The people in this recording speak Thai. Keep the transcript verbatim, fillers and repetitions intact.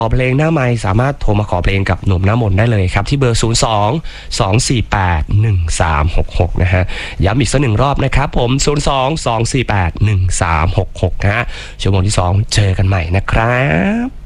ขอเพลงหน้าไมค์สามารถโทรมาขอเพลงกับหนุ่มหน้ามนต์ได้เลยครับที่เบอร์ศูนย์ สอง สอง สี่ แปด หนึ่ง สาม หก หกนะฮะย้ำอีกสักหนึ่งรอบนะครับผมศูนย์ สอง สอง สี่ แปด หนึ่ง สาม หก หกนะฮะชั่วโมงที่สองเจอกันใหม่นะครับ